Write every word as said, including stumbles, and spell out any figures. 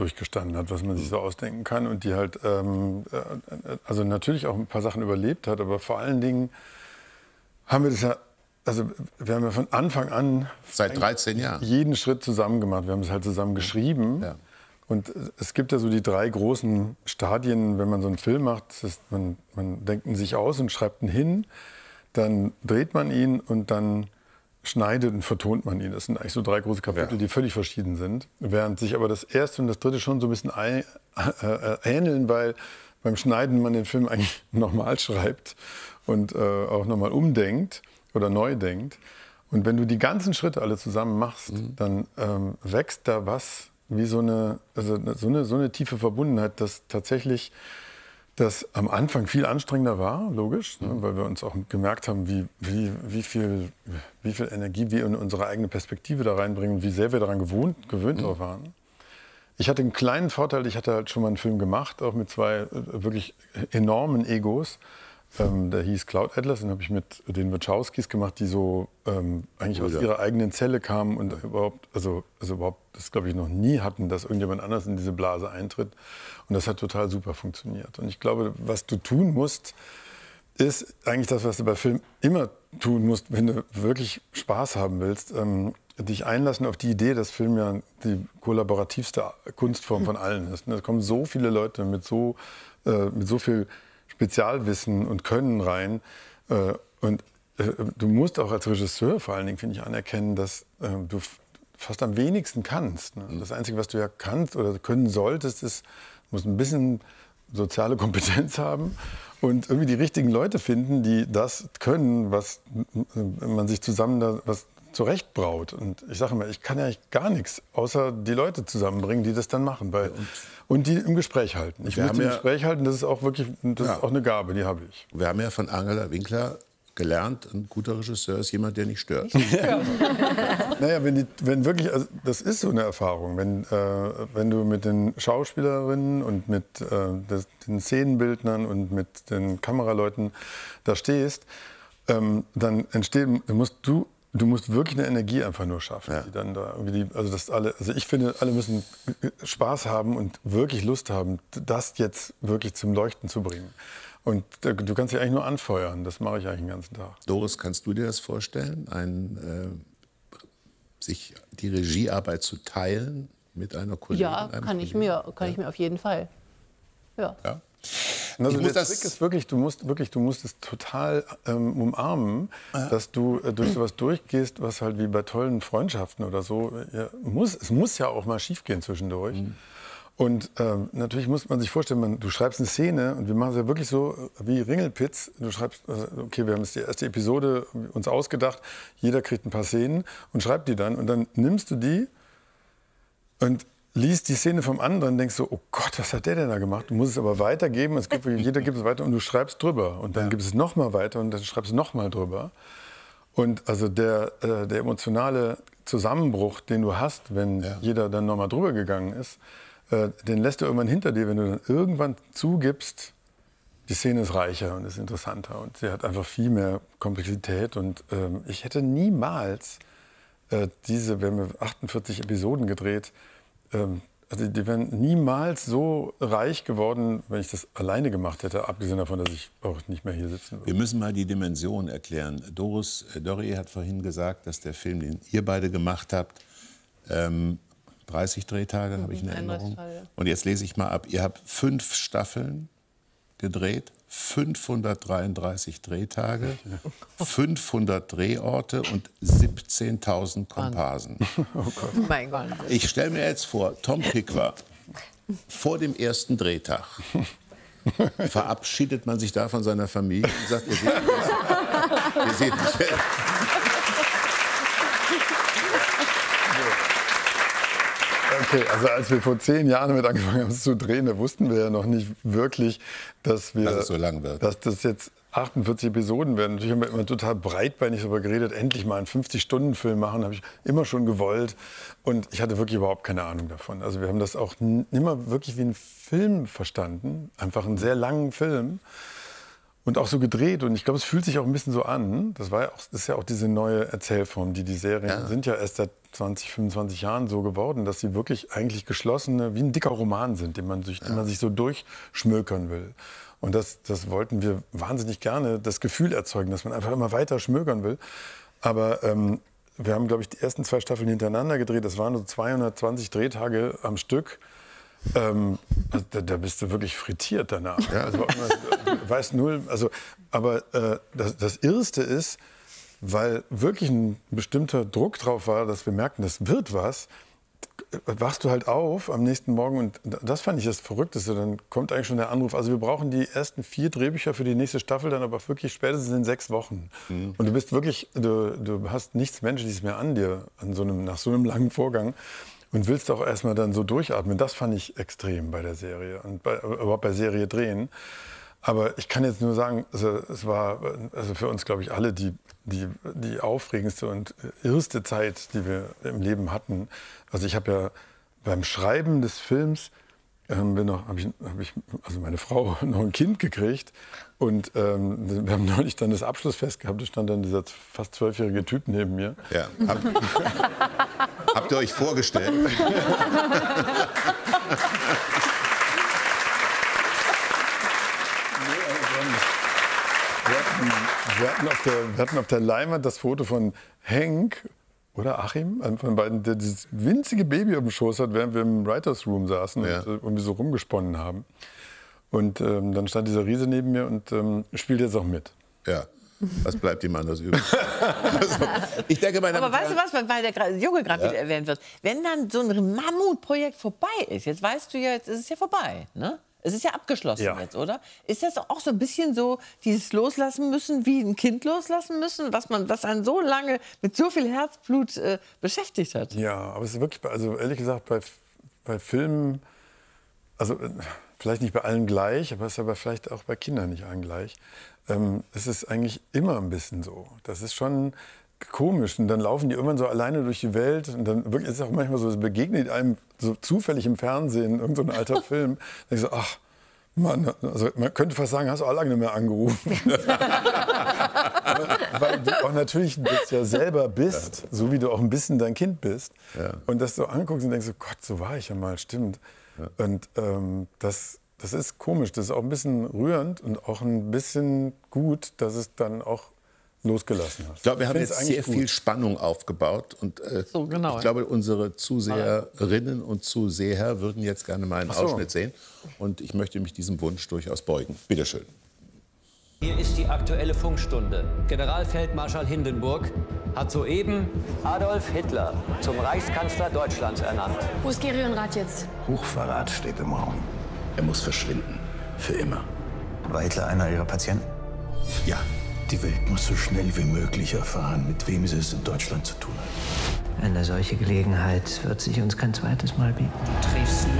durchgestanden hat, was man sich so ausdenken kann und die halt, ähm, also natürlich auch ein paar Sachen überlebt hat, aber vor allen Dingen haben wir das ja, also wir haben ja von Anfang an seit dreizehn Jahren jeden Schritt zusammen gemacht. Wir haben es halt zusammen geschrieben. Ja. Und es gibt ja so die drei großen Stadien, wenn man so einen Film macht. Das ist, man, man denkt ihn sich aus und schreibt ihn hin, dann dreht man ihn und dann schneidet und vertont man ihn. Das sind eigentlich so drei große Kapitel, ja. die völlig verschieden sind. Während sich aber das erste und das dritte schon so ein bisschen ein, äh, ähneln, weil beim Schneiden man den Film eigentlich nochmal schreibt und äh, auch nochmal umdenkt oder neu denkt. Und wenn du die ganzen Schritte alle zusammen machst, mhm. dann ähm, wächst da was wie so eine, also so eine, so eine tiefe Verbundenheit, dass tatsächlich das am Anfang viel anstrengender war, logisch, mhm. ne, weil wir uns auch gemerkt haben, wie, wie, wie, viel, wie viel Energie wir in unsere eigene Perspektive da reinbringen und wie sehr wir daran gewohnt, gewöhnt mhm. drauf waren. Ich hatte einen kleinen Vorteil, ich hatte halt schon mal einen Film gemacht, auch mit zwei äh, wirklich enormen Egos. Ähm, der hieß Cloud Atlas, den habe ich mit den Wachowskis gemacht, die so ähm, eigentlich aus ihrer eigenen Zelle kamen und ja. überhaupt, also, also überhaupt das glaube ich noch nie hatten, dass irgendjemand anders in diese Blase eintritt. Und das hat total super funktioniert. Und ich glaube, was du tun musst, ist eigentlich das, was du bei Film immer tun musst, wenn du wirklich Spaß haben willst, ähm, dich einlassen auf die Idee, dass Film ja die kollaborativste Kunstform von allen ist. Da kommen so viele Leute mit so, äh, mit so viel Spezialwissen und Können rein. Äh, und äh, du musst auch als Regisseur vor allen Dingen, finde ich, anerkennen, dass äh, du fast am wenigsten kannst. Ne? Das Einzige, was du ja kannst oder können solltest, ist, du musst ein bisschen soziale Kompetenz haben und irgendwie die richtigen Leute finden, die das können, was man sich zusammen da was zurechtbraut. Und ich sage immer, ich kann ja eigentlich gar nichts, außer die Leute zusammenbringen, die das dann machen. Weil, und, und die im Gespräch halten. Ich muss die im ja, Gespräch halten, das ist auch wirklich, das ja. ist auch eine Gabe, die habe ich. Wir haben ja von Angela Winkler gelernt, ein guter Regisseur ist jemand, der nicht stört. Ja. Naja, wenn, die, wenn wirklich, also das ist so eine Erfahrung, wenn, äh, wenn du mit den Schauspielerinnen und mit äh, des, den Szenenbildnern und mit den Kameraleuten da stehst, ähm, dann entsteht, musst du Du musst wirklich eine Energie einfach nur schaffen, ja. die dann da irgendwie die, also das alle, also ich finde, alle müssen Spaß haben und wirklich Lust haben, das jetzt wirklich zum Leuchten zu bringen. Und du kannst dich eigentlich nur anfeuern. Das mache ich eigentlich den ganzen Tag. Doris, kannst du dir das vorstellen, ein, äh, sich die Regiearbeit zu teilen mit einer Kollegin? Ja, kann Kollegen? ich mir, kann ja. ich mir auf jeden Fall. Ja. ja. Also der Trick ist wirklich, du musst wirklich, du musst es total ähm, umarmen, ja. dass du äh, durch sowas durchgehst, was halt wie bei tollen Freundschaften oder so, ja, muss, es muss ja auch mal schiefgehen zwischendurch. Mhm. Und ähm, natürlich muss man sich vorstellen, man, du schreibst eine Szene und wir machen es ja wirklich so wie Ringelpitz. Du schreibst, okay, wir haben jetzt die erste Episode uns ausgedacht, jeder kriegt ein paar Szenen und schreibt die dann und dann nimmst du die und liest die Szene vom anderen und denkst so, oh Gott, was hat der denn da gemacht? Du musst es aber weitergeben, es gibt, jeder gibt es weiter und du schreibst drüber. Und dann ja. gibt es noch mal weiter und dann schreibst du noch mal drüber. Und also der, äh, der emotionale Zusammenbruch, den du hast, wenn ja. jeder dann noch mal drüber gegangen ist, äh, den lässt du irgendwann hinter dir, wenn du dann irgendwann zugibst, die Szene ist reicher und ist interessanter und sie hat einfach viel mehr Komplexität. Und ähm, ich hätte niemals äh, diese, wir haben achtundvierzig Episoden gedreht, also die wären niemals so reich geworden, wenn ich das alleine gemacht hätte, abgesehen davon, dass ich auch nicht mehr hier sitzen würde. Wir müssen mal die Dimension erklären. Doris Dörrie hat vorhin gesagt, dass der Film, den ihr beide gemacht habt, ähm, dreißig Drehtage, mhm, habe ich in Erinnerung. Und jetzt lese ich mal ab. Ihr habt fünf Staffeln gedreht, fünfhundertdreiunddreißig Drehtage, fünfhundert Drehorte und siebzehntausend Komparsen. Oh Gott. Mein Gott. Ich stelle mir jetzt vor, Tom Tykwer, vor dem ersten Drehtag, verabschiedet man sich da von seiner Familie und sagt, ihr seht mich. Ihr seht mich. Okay, also als wir vor zehn Jahren damit angefangen haben zu drehen, da wussten wir ja noch nicht wirklich, dass wir, dass es so lang wird. Dass das jetzt achtundvierzig Episoden werden. Natürlich haben wir immer total breitbeinig darüber geredet, endlich mal einen fünfzig-Stunden-Film machen, habe ich immer schon gewollt. Und ich hatte wirklich überhaupt keine Ahnung davon. Also wir haben das auch immer wirklich wie einen Film verstanden, einfach einen sehr langen Film. und auch so gedreht. Und ich glaube, es fühlt sich auch ein bisschen so an. Das, war ja auch, das ist ja auch diese neue Erzählform. Die, die Serien ja. sind ja erst seit zwanzig, fünfundzwanzig Jahren so geworden, dass sie wirklich eigentlich geschlossene, wie ein dicker Roman sind, den man sich, ja. den man sich so durchschmökern will. Und das, das wollten wir wahnsinnig gerne, das Gefühl erzeugen, dass man einfach immer weiter schmökern will. Aber ähm, wir haben, glaube ich, die ersten zwei Staffeln hintereinander gedreht. Das waren so zweihundertzwanzig Drehtage am Stück. Ähm, also da, da bist du wirklich frittiert danach. Ja, also, du weißt null. Also, aber äh, das, das Irrste ist, weil wirklich ein bestimmter Druck drauf war, dass wir merkten, das wird was, wachst du halt auf am nächsten Morgen und das fand ich das Verrückteste. Dann kommt eigentlich schon der Anruf. Also wir brauchen die ersten vier Drehbücher für die nächste Staffel, dann aber wirklich spätestens in sechs Wochen. Mhm. Und du bist wirklich, du, du hast nichts Menschliches mehr an dir an so einem, nach so einem langen Vorgang. Und willst auch erstmal dann so durchatmen. Das fand ich extrem bei der Serie und bei, überhaupt bei Serie drehen. Aber ich kann jetzt nur sagen, also es war also für uns, glaube ich, alle die, die, die aufregendste und irrste Zeit, die wir im Leben hatten. Also ich habe ja beim Schreiben des Films ähm, habe ich, hab ich, also meine Frau noch ein Kind gekriegt und ähm, wir haben neulich dann das Abschlussfest gehabt. Da stand dann dieser fast zwölfjährige Typ neben mir. Ja. Hab, habt ihr euch vorgestellt? Wir hatten, wir, hatten auf der, wir hatten auf der Leinwand das Foto von Henk oder Achim, einem von beiden, der dieses winzige Baby auf dem Schoß hat, während wir im Writers Room saßen ja. und äh, irgendwie so rumgesponnen haben. Und ähm, dann stand dieser Riese neben mir und ähm, spielt jetzt auch mit. Ja. Was bleibt ihm anders übrig? Also, ich denke, meine Aber weißt du was, weil der Junge gerade ja. wieder erwähnt wird, wenn dann so ein Mammutprojekt vorbei ist, jetzt weißt du ja, jetzt ist es ja vorbei, ne? Es ist ja abgeschlossen ja. jetzt, oder? Ist das auch so ein bisschen so, dieses Loslassen müssen, wie ein Kind loslassen müssen, was man, was einen so lange mit so viel Herzblut äh, beschäftigt hat? Ja, aber es ist wirklich, also ehrlich gesagt, bei, bei Filmen, also vielleicht nicht bei allen gleich, aber es ist aber vielleicht auch bei Kindern nicht allen gleich. Ähm, es ist eigentlich immer ein bisschen so. Das ist schon komisch. Und dann laufen die irgendwann so alleine durch die Welt. Und dann wirklich, ist es auch manchmal so, es begegnet einem so zufällig im Fernsehen, irgend so ein alter Film. Dann ich so, ach, Mann, also man könnte fast sagen, hast du auch lange nicht mehr angerufen. Weil du auch natürlich das ja selber bist, so wie du auch ein bisschen dein Kind bist. Ja. Und das so anguckst und denkst, so, Gott, so war ich ja mal, stimmt. Ja. Und ähm, das, das ist komisch, das ist auch ein bisschen rührend und auch ein bisschen gut, dass es dann auch losgelassen hast. Ich glaube, wir haben jetzt sehr gut. viel Spannung aufgebaut und äh, so, genau, ich glaube, unsere Zuseherinnen und Zuseher würden jetzt gerne mal einen so. Ausschnitt sehen und ich möchte mich diesem Wunsch durchaus beugen. Bitte schön. Hier ist die aktuelle Funkstunde. Generalfeldmarschall Hindenburg hat soeben Adolf Hitler zum Reichskanzler Deutschlands ernannt. Wo ist Gerionrad jetzt? Hochverrat steht im Raum. Er muss verschwinden. Für immer. War Hitler einer Ihrer Patienten? Ja. Die Welt muss so schnell wie möglich erfahren, mit wem sie es in Deutschland zu tun hat. Eine solche Gelegenheit wird sich uns kein zweites Mal bieten. Du triffst